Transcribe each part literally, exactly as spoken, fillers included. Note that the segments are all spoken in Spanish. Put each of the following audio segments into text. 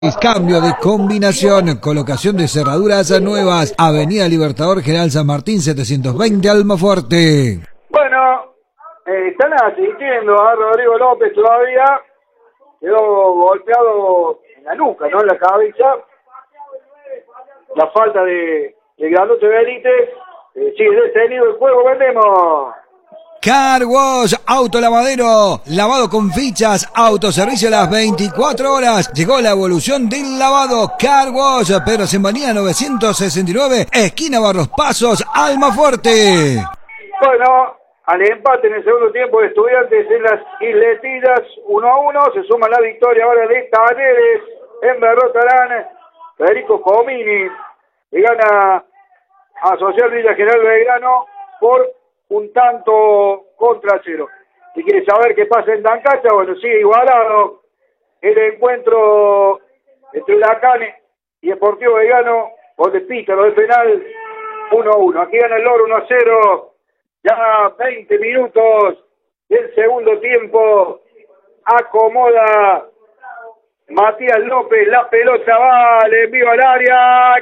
Cambio de combinación, colocación de cerraduras nuevas, Avenida Libertador General San Martín setecientos veinte Almafuerte. Bueno, eh, están asistiendo a Rodrigo López todavía, quedó golpeado en la nuca, ¿no? En la cabeza. La falta de, de Grandote Benítez, eh, sigue detenido el juego, vendemos. Car Wash, autolavadero, lavado con fichas, autoservicio a las veinticuatro horas. Llegó la evolución del lavado. Car Wash, Pedro Sembanía novecientos sesenta y nueve, esquina Barros Pasos, Almafuerte. Bueno, al empate en el segundo tiempo de Estudiantes en las Isletinas, uno a uno, se suma la victoria ahora de Talleres en Berrotalán. Federico Comini le gana a Social Villa General Belgrano por un tanto contra cero. Si quieres saber qué pasa en Tancacha, bueno, sigue igualado el encuentro entre Huracán y Deportivo Belgrano, gol de Pítaro de penal, uno a uno. Aquí gana el Loro uno a cero, ya veinte minutos del segundo tiempo, acomoda Matías López, la pelota va, le envío al área,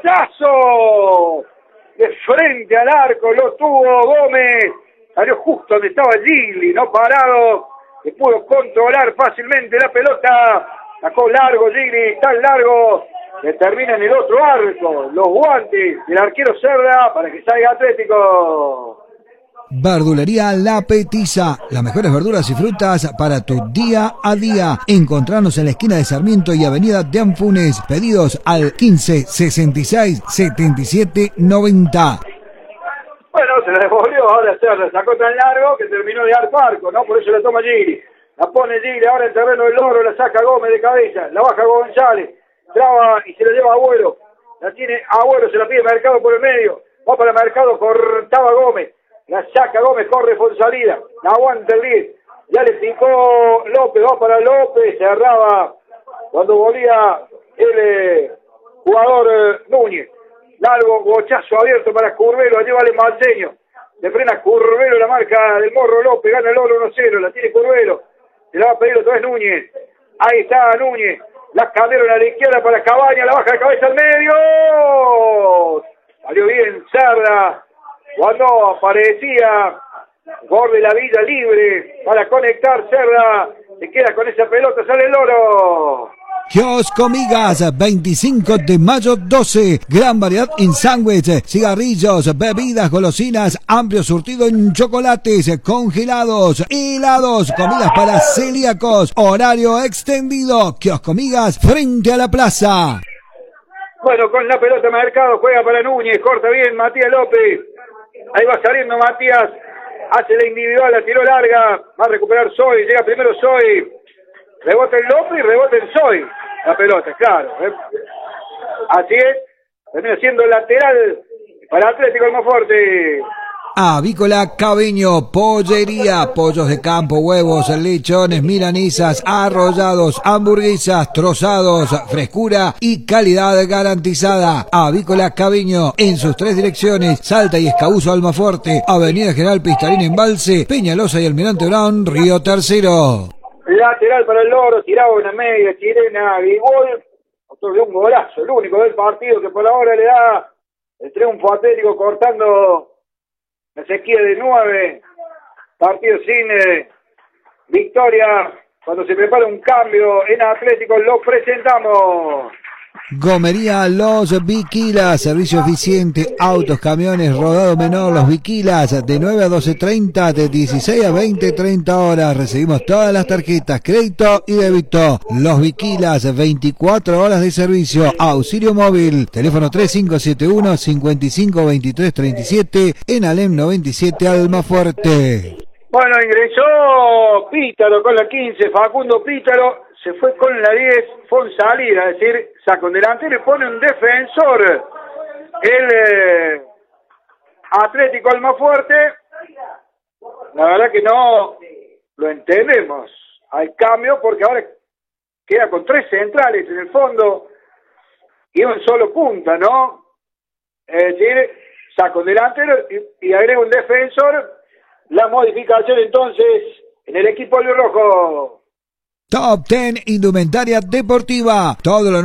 cabezazo de frente al arco, lo tuvo Gómez, salió justo donde estaba Gigli, no parado, que pudo controlar fácilmente la pelota, sacó largo Gigli, tan largo, que termina en el otro arco, los guantes del arquero Cerda para que salga Atlético. Verdulería La Petiza, las mejores verduras y frutas para tu día a día. Encontrarnos en la esquina de Sarmiento y Avenida de Anfunes. Pedidos al quince sesenta y seis setenta y siete noventa. Bueno, se la devolvió ahora Cerda, sacó tan largo que terminó de arco a arco, ¿no? Por eso la toma Gigli. La pone Gigli ahora en terreno del Loro, la saca Gómez de cabeza, la baja González, traba y se la lleva a Agüero. La tiene Agüero, se la pide Mercado por el medio. Va para Mercado, cortaba Gómez. La saca Gómez, corre por salida, la aguanta el diez, ya le picó López, va para López, cerraba cuando volvía el eh, jugador eh, Núñez, largo bochazo abierto para Curvelo, allí vale Malceño, le frena Curvelo, la marca del Morro López, gana el Oro uno a cero, la tiene Curvelo, se la va a pedir otra vez Núñez, ahí está Núñez, la cambiaron a la izquierda para Cabaña, la baja de cabeza al medio, salió bien Cerda, cuando aparecía gol de la Villa libre para conectar Cerda, se queda con esa pelota, sale el Loro. Kiosco Migas, veinticinco de mayo doce, gran variedad en sándwiches, cigarrillos, bebidas, golosinas, amplio surtido en chocolates, congelados, helados, comidas para celíacos, horario extendido, Kiosco Migas frente a la plaza. Bueno, con la pelota Mercado, juega para Núñez, corta bien Matías López. Ahí va saliendo Matías, hace la individual, la tiró larga, va a recuperar Soy, llega primero Soy, rebota en López y rebota en Soy, la pelota, claro. ¿eh? Así es, termina siendo lateral para Atlético Almafuerte. Avícola Cabeño, pollería, pollos de campo, huevos, lechones, milanesas, arrollados, hamburguesas, trozados, frescura y calidad garantizada. Avícola Cabeño, en sus tres direcciones, Salta y Escabuzo Almafuerte, Avenida General Pistalín Embalse, Peñalosa y Almirante Brown, Río Tercero. Lateral para el Loro, tiraba una media chilena y gol, autor de un golazo, el único del partido que por ahora le da el triunfo Atlético cortando la sequía de nueve partidos sin eh, victoria. Cuando se prepara un cambio en Atlético, lo presentamos. Gomería Los Viquilas, servicio eficiente, autos, camiones, rodado menor, Los Viquilas, de nueve a doce treinta, de dieciséis a veinte treinta horas. Recibimos todas las tarjetas, crédito y débito. Los Viquilas, veinticuatro horas de servicio, auxilio móvil, teléfono tres cinco siete uno, cinco cinco dos tres tres siete, en Alem noventa y siete Almafuerte. Bueno, ingresó Pítaro con la quince, Facundo Pítaro, se fue con la diez, Fonsalida, es decir, saca un delantero y pone un defensor. El eh, Atlético Almafuerte, la verdad que no lo entendemos al cambio, porque ahora queda con tres centrales en el fondo y un solo punta, ¿no? Es decir, saca un delantero y, y agrega un defensor. La modificación entonces en el equipo albirrojo. Top diez Indumentaria Deportiva. Todo lo